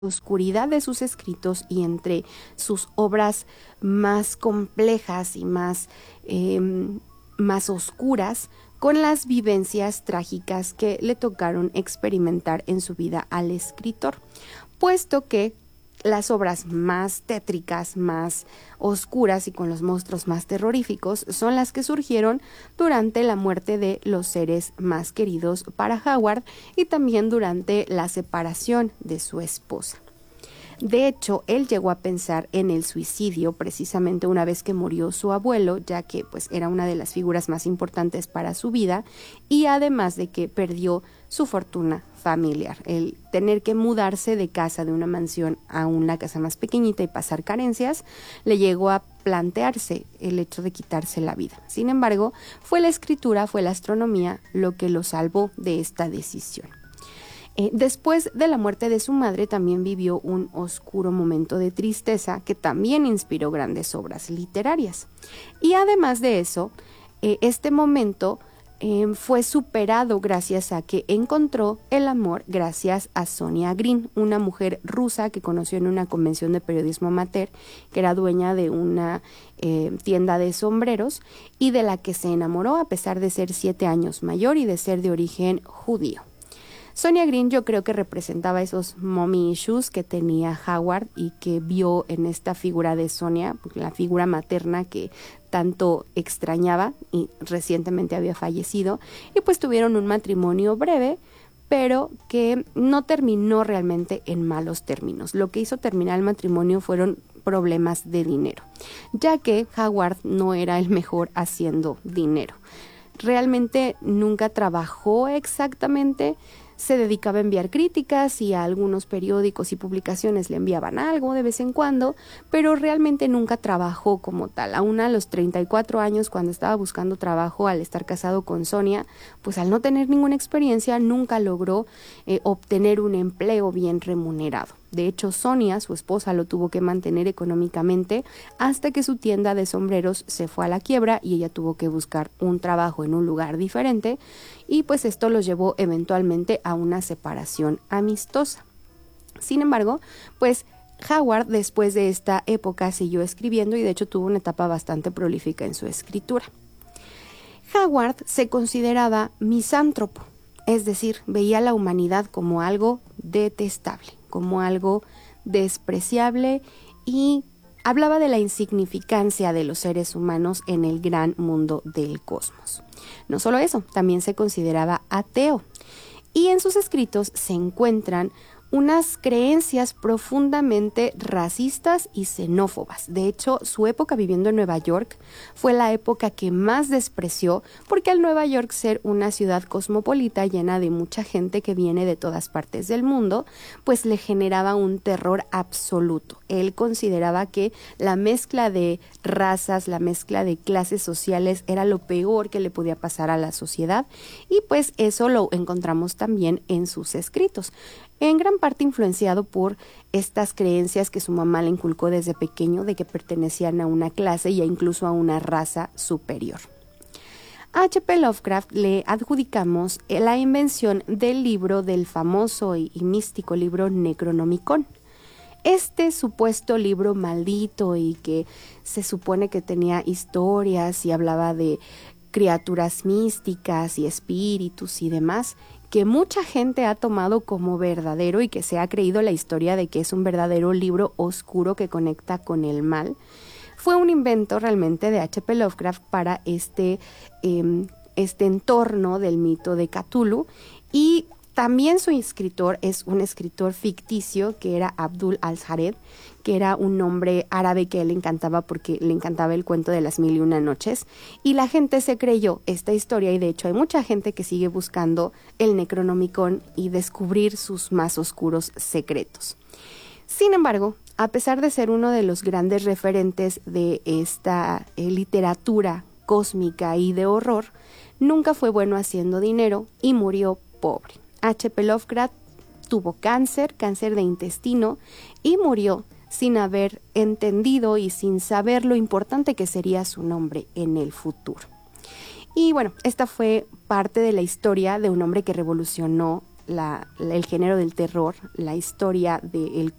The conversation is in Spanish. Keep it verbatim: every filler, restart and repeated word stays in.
oscuridad de sus escritos y entre sus obras más complejas y más, eh, más oscuras, con las vivencias trágicas que le tocaron experimentar en su vida al escritor, puesto que las obras más tétricas, más oscuras y con los monstruos más terroríficos son las que surgieron durante la muerte de los seres más queridos para Howard y también durante la separación de su esposa. De hecho, él llegó a pensar en el suicidio precisamente una vez que murió su abuelo, ya que pues era una de las figuras más importantes para su vida, y además de que perdió su fortuna familiar. El tener que mudarse de casa, de una mansión a una casa más pequeñita y pasar carencias, le llegó a plantearse el hecho de quitarse la vida. Sin embargo, fue la escritura, fue la astronomía lo que lo salvó de esta decisión. Eh, después de la muerte de su madre también vivió un oscuro momento de tristeza que también inspiró grandes obras literarias. Y además de eso, eh, este momento eh, fue superado gracias a que encontró el amor gracias a Sonia Green, una mujer rusa que conoció en una convención de periodismo amateur, que era dueña de una eh, tienda de sombreros y de la que se enamoró a pesar de ser siete años mayor y de ser de origen judío. Sonia Green yo creo que representaba esos mommy issues que tenía Howard y que vio en esta figura de Sonia, la figura materna que tanto extrañaba y recientemente había fallecido, y pues tuvieron un matrimonio breve, pero que no terminó realmente en malos términos. Lo que hizo terminar el matrimonio fueron problemas de dinero, ya que Howard no era el mejor haciendo dinero. Realmente nunca trabajó exactamente. Se dedicaba a enviar críticas y a algunos periódicos y publicaciones le enviaban algo de vez en cuando, pero realmente nunca trabajó como tal. Aún a los treinta y cuatro años, cuando estaba buscando trabajo al estar casado con Sonia, pues al no tener ninguna experiencia, nunca logró eh, obtener un empleo bien remunerado. De hecho, Sonia, su esposa, lo tuvo que mantener económicamente hasta que su tienda de sombreros se fue a la quiebra y ella tuvo que buscar un trabajo en un lugar diferente, y pues esto los llevó eventualmente a una separación amistosa. Sin embargo, pues Howard después de esta época siguió escribiendo y de hecho tuvo una etapa bastante prolífica en su escritura. Howard se consideraba misántropo, es decir, veía a la humanidad como algo detestable, como algo despreciable, y hablaba de la insignificancia de los seres humanos en el gran mundo del cosmos. No solo eso, también se consideraba ateo, y en sus escritos se encuentran unas creencias profundamente racistas y xenófobas. De hecho, su época viviendo en Nueva York fue la época que más despreció, porque al Nueva York ser una ciudad cosmopolita llena de mucha gente que viene de todas partes del mundo, pues le generaba un terror absoluto. Él consideraba que la mezcla de razas, la mezcla de clases sociales era lo peor que le podía pasar a la sociedad, y pues eso lo encontramos también en sus escritos, en gran parte influenciado por estas creencias que su mamá le inculcó desde pequeño de que pertenecían a una clase y incluso a una raza superior. A H P Lovecraft le adjudicamos la invención del libro del famoso y, y místico libro Necronomicon. Este supuesto libro maldito y que se supone que tenía historias y hablaba de criaturas místicas y espíritus y demás, que mucha gente ha tomado como verdadero y que se ha creído la historia de que es un verdadero libro oscuro que conecta con el mal, fue un invento realmente de H P Lovecraft para este, eh, este entorno del mito de Cthulhu. Y también su escritor es un escritor ficticio que era Abdul al-Jared, que era un nombre árabe que a él le encantaba porque le encantaba el cuento de las mil y una noches, y la gente se creyó esta historia, y de hecho hay mucha gente que sigue buscando el Necronomicon y descubrir sus más oscuros secretos. Sin embargo, a pesar de ser uno de los grandes referentes de esta eh, literatura cósmica y de horror, nunca fue bueno haciendo dinero y murió pobre. H P Lovecraft tuvo cáncer, cáncer de intestino, y murió sin haber entendido y sin saber lo importante que sería su nombre en el futuro. Y bueno, esta fue parte de la historia de un hombre que revolucionó la, la, el género del terror, la historia del